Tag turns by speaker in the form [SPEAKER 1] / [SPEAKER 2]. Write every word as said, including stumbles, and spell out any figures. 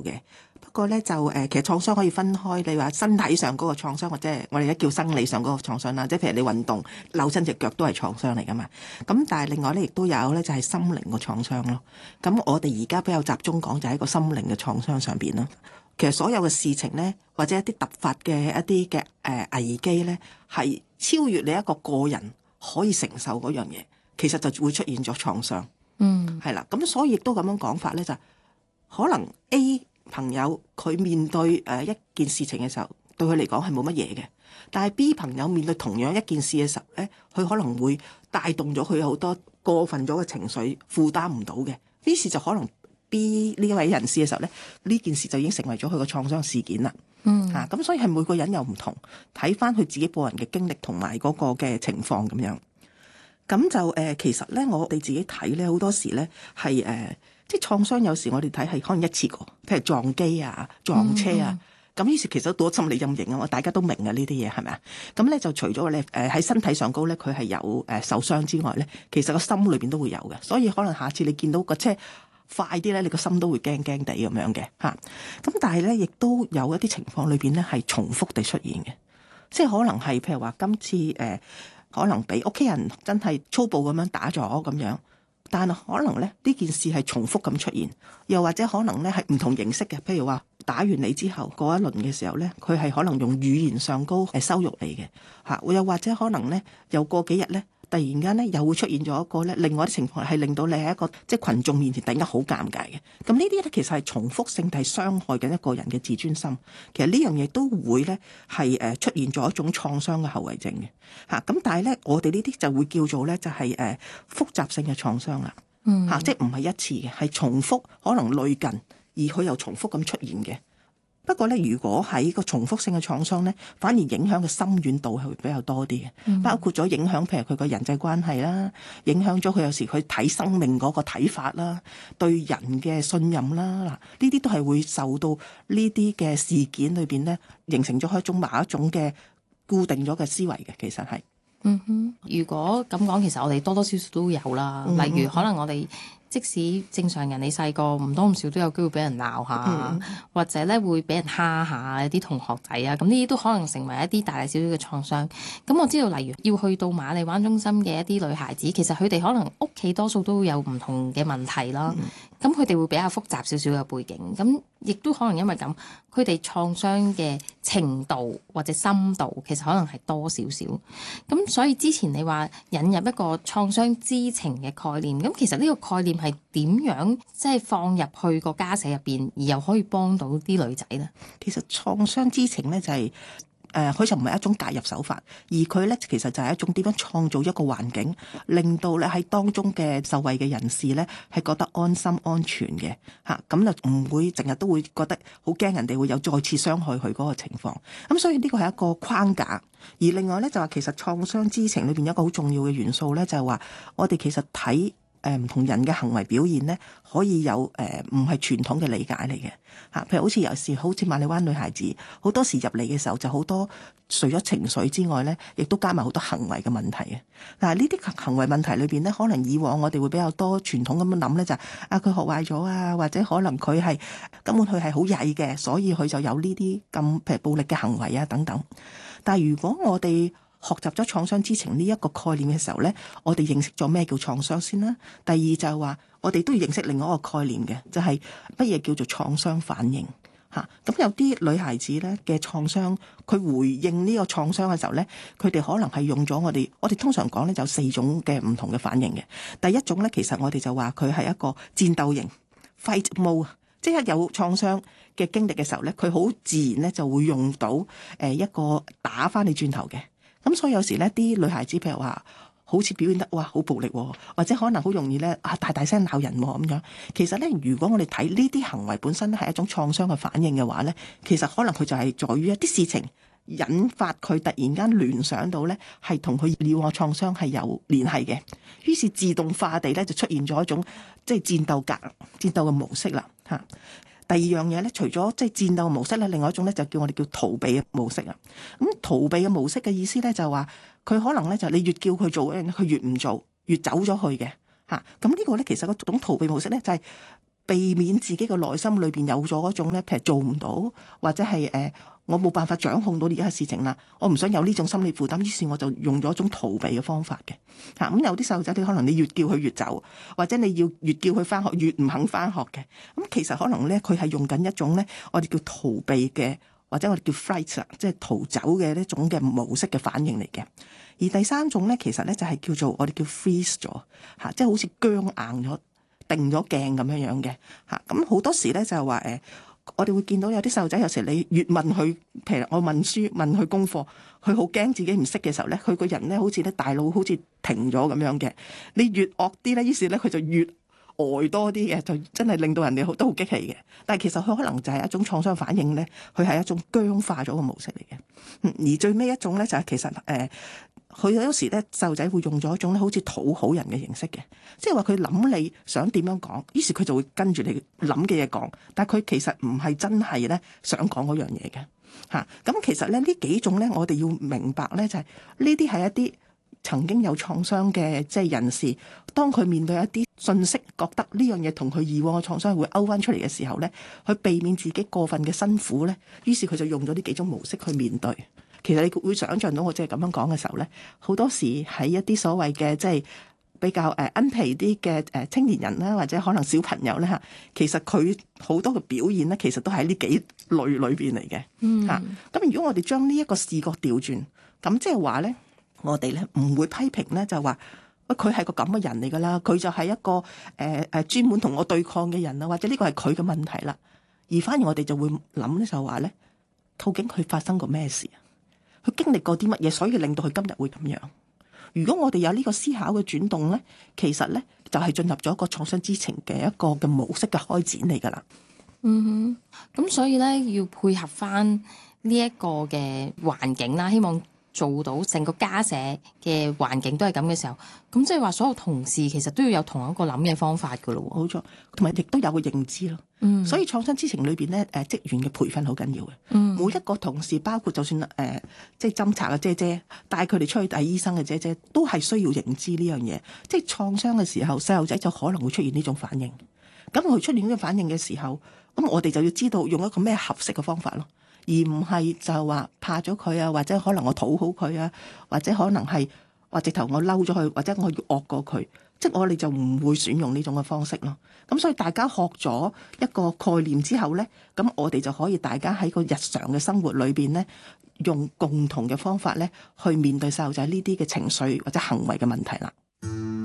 [SPEAKER 1] 嘅。不過咧就誒，其實創傷可以分開，你話身體上嗰個創傷，或者係我哋而家叫生理上嗰個創傷啦，即係譬如你運動扭親隻腳都係創傷嚟噶嘛。咁但係另外咧亦都有咧就係心靈個創傷咯。咁我哋而家比較集中講就喺個心靈嘅創傷上邊咯。其實所有嘅事情咧，或者一啲突發嘅一啲嘅誒危機咧，係超越你一個個人可以承受嗰樣嘢，其實就會出現咗創傷。
[SPEAKER 2] 嗯，
[SPEAKER 1] 係啦，咁所以亦都咁樣講法咧，就可能 A 朋友佢面對誒一件事情嘅時候，對佢嚟講係冇乜嘢嘅，但係 B 朋友面對同樣一件事嘅時候咧，佢可能會帶動咗佢好多過分咗嘅情緒，負擔唔到嘅，於是就可能 B 呢位人士嘅時候咧，呢件事就已經成為咗佢個創傷事件啦。
[SPEAKER 2] 嗯，
[SPEAKER 1] 嚇、啊，咁所以係每個人又唔同，睇翻佢自己個人嘅經歷同埋嗰個嘅情況咁樣。咁就誒、呃，其實咧，我哋自己睇咧，好多時咧係誒，即係創傷。有時我哋睇係可能一次過，譬如撞機啊、撞車啊，咁、嗯、於是其實都多心理陰影啊。我大家都明啊，呢啲嘢係咪啊？咁咧就除咗咧誒喺身體上高咧，佢係有誒受傷之外咧，其實個心裏邊都會有嘅。所以可能下次你見到個車快啲咧，你個心都會驚驚地咁樣嘅嚇。咁但係咧，亦都有一啲情況裏邊咧係重複地出現嘅，即係可能係譬如話今次誒。呃可能俾屋企人真係粗暴咁樣打咗咁樣，但係可能咧呢件事係重複咁出現，又或者可能咧係唔同形式嘅，譬如話打完你之後過一輪嘅時候咧，佢係可能用語言上高誒羞辱你嘅嚇，又或者可能咧又過幾日咧，突然間咧又會出現咗一個咧另外啲情況係令到你喺一個即係群眾面前突然間好尷尬嘅。咁呢啲咧其實係重複性地係傷害緊一個人嘅自尊心。其實呢樣嘢都會咧係誒出現咗一種創傷嘅後遺症嘅嚇。咁但係咧我哋呢啲就會叫做咧就係誒複雜性嘅創傷啦嚇，
[SPEAKER 2] 嗯、
[SPEAKER 1] 即係唔係一次嘅，係重複可能類近，而佢又重複咁出現嘅。不過咧，如果喺個重複性嘅創傷咧，反而影響嘅深遠度係會比較多啲嘅，嗯、包括咗影響譬如佢個人際關係啦，影響咗佢有時佢睇生命嗰個睇法啦，對人嘅信任啦，嗱呢啲都係會受到呢啲嘅事件裏邊咧，形成咗一種某一種嘅固定咗嘅思維嘅，其實係。
[SPEAKER 2] 嗯哼，如果咁講，其實我哋多多少少都有啦，嗯、例如可能我哋。即使正常人你細個唔多唔少都有機會俾人鬧下，嗯、或者咧會俾人蝦下啲同學仔啊，咁呢啲都可能成為一啲大大小小嘅創傷。咁我知道，例如要去到瑪麗灣中心嘅一啲女孩子，其實佢哋可能屋企多數都有唔同嘅問題啦。咁佢哋會比較複雜少少嘅背景，咁亦都可能因為咁，佢哋創傷嘅程度或者深度其實可能係多少少。咁所以之前你話引入一個創傷知情嘅概念，咁其實呢個概念係點樣即係放入去個家舍入邊，而又可以幫到啲女仔呢？
[SPEAKER 1] 其實創傷知情咧就係、是。誒，佢、呃、就唔係一種介入手法，而佢咧其實就係一種點樣創造一個環境，令到咧喺當中嘅受惠嘅人士咧係覺得安心安全嘅嚇，咁、啊、就唔會成日都會覺得好驚人哋會有再次傷害佢嗰個情況。咁所以呢個係一個框架。而另外咧就話其實創傷知情裏邊有一個好重要嘅元素咧，就係話我哋其實睇誒唔同人嘅行為表現咧，可以有誒唔係傳統嘅理解嚟嘅嚇。譬如好似有時好似瑪麗灣女孩子，好多時入嚟嘅時候就好多除咗情緒之外咧，亦都加埋好多行為嘅問題嘅。嗱呢啲行為問題裏邊咧，可能以往我哋會比較多傳統咁樣諗咧，就係啊佢學壞咗啊，或者可能佢係根本佢係好曳嘅，所以佢就有呢啲咁譬如暴力嘅行為啊等等。但係如果我哋學習咗創傷知情呢一個概念嘅時候咧，我哋認識咗咩叫創傷先啦。第二就係話，我哋都要認識另外一個概念嘅，就係乜嘢叫做創傷反應嚇。咁、啊、有啲女孩子咧嘅創傷，佢回應呢個創傷嘅時候咧，佢哋可能係用咗我哋，我哋通常講咧就有四種嘅唔同嘅反應嘅。第一種咧，其實我哋就話佢係一個戰鬥型 fight mode，即係有創傷嘅經歷嘅時候咧，佢好自然咧就會用到誒一個打返你轉頭嘅。咁所以有時咧，啲女孩子譬如話，好似表現得哇好暴力，或者可能好容易咧啊大大聲鬧人咁樣。其實咧，如果我哋睇呢啲行為本身係一種創傷嘅反應嘅話咧，其實可能佢就係在於一啲事情引發佢突然間聯想到咧，係同佢以往創傷係有聯繫嘅。於是自動化地咧就出現咗一種即係戰鬥格、戰鬥嘅模式啦嚇。第二樣嘢咧，除咗即係戰鬥模式咧，另外一種咧就叫我哋叫逃避嘅模式啊。咁逃避嘅模式嘅意思咧就係話，佢可能咧就你越叫佢做咧，佢越唔做，越走咗去嘅嚇。咁呢個咧其實嗰種逃避模式咧就係避免自己嘅內心裏邊有咗嗰種咧，譬如做唔到，或者係誒、呃、我冇辦法掌控到而家嘅事情啦，我唔想有呢種心理負擔，於是我就用咗一種逃避嘅方法嘅嚇。咁、嗯、有啲細路仔，你可能你越叫佢越走，或者你要越叫佢翻學越唔肯翻學嘅。咁、嗯、其實可能咧，佢係用緊一種咧，我哋叫逃避嘅，或者我哋叫 flight 即係逃走嘅呢種嘅模式嘅反應嚟嘅。而第三種咧，其實咧就係叫做我哋叫 freeze 咗嚇，即係好似僵硬咗、定咗鏡咁樣樣嘅嚇。咁好多時咧就係話誒，我哋會見到有啲細路仔，有時你越問佢，譬如我問書問佢功課，佢好驚自己唔識嘅時候咧，佢個人咧好似咧大腦好似停咗咁樣嘅。你越惡啲咧，於是咧佢就越呆多啲嘅，就真係令到人哋好都好激氣嘅。但係其實佢可能就係一種創傷反應咧，佢係一種僵化咗嘅模式嚟嘅。嗯，而最尾一種咧就係其實誒。呃佢有時咧，細路仔會用咗一種咧，好似討好人嘅形式嘅，即係話佢諗你想點樣講，於是佢就會跟住你諗嘅嘢講，但係佢其實唔係真係咧想講嗰樣嘢嘅嚇。咁、啊、其實咧呢幾種咧，我哋要明白咧，就係呢啲係一啲曾經有創傷嘅即係人士，當佢面對一啲信息，覺得呢樣嘢同佢以往嘅創傷會勾翻出嚟嘅時候咧，去避免自己過分嘅辛苦咧，於是佢就用咗呢幾種模式去面對。其實你會想像到我即係咁樣講嘅時候咧，好多時喺一啲所謂嘅即係比較誒恩皮啲嘅誒青年人啦，或者可能小朋友咧嚇，其實佢好多嘅表現咧，其實都喺呢幾類裏邊嚟嘅嚇。咁、嗯、如果我哋將呢一個視覺調轉，咁即係話咧，我哋咧唔會批評咧，就話喂佢係個咁嘅人嚟㗎啦，佢就係一個誒誒、呃、專門同我對抗嘅人啦，或者呢個係佢嘅問題啦。而反而我哋就會諗咧，就話咧，究竟佢發生過咩事啊？佢經歷過啲乜嘢，所以令到佢今日會咁樣。如果我哋有呢個思考嘅轉動咧，其實咧就係進入咗一個創傷知情嘅一個嘅模式嘅開展嚟㗎啦。
[SPEAKER 2] 嗯哼，咁所以咧要配合翻呢一個嘅環境啦，希望做到成個家舍嘅環境都係咁嘅時候，咁即係話所有同事其實都要有同一個諗嘅方法㗎咯。
[SPEAKER 1] 冇錯，同埋亦都有個認知咯。嗯，所以創傷知情裏邊咧，誒職員嘅培訓好緊要嘅。嗯，每一個同事，包括就算誒、呃、即係偵查嘅姐姐，帶佢哋出去睇醫生嘅姐姐，都係需要認知呢樣嘢。即係創傷嘅時候，細路仔就可能會出現呢種反應。咁佢出現呢種反應嘅時候，咁我哋就要知道用一個咩合適嘅方法咯，而唔係就係話怕咗佢啊，或者可能我討好佢啊，或者可能係或直頭我嬲咗佢，或者我要惡過佢。即係我哋就唔會選用呢種嘅方式咯。咁所以大家學咗一個概念之後咧，咁我哋就可以大家喺個日常嘅生活裏邊咧，用共同嘅方法咧去面對細路仔呢啲嘅情緒或者行為嘅問題啦。